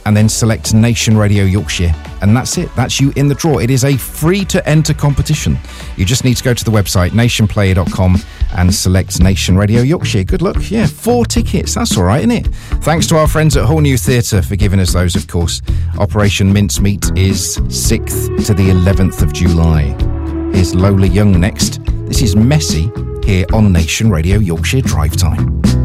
and then select Nation Radio Yorkshire. And that's it. That's you in the draw. It is a free-to-enter competition. You just need to go to the website, nationplayer.com, and select Nation Radio Yorkshire. Good luck. Yeah, 4 tickets. That's all right, isn't it? Thanks to our friends at Hall New Theatre for giving us those, of course. Operation Mincemeat is 6th to the 11th of July. Here's Lola Young next. This is Messy here on Nation Radio Yorkshire Drive Time.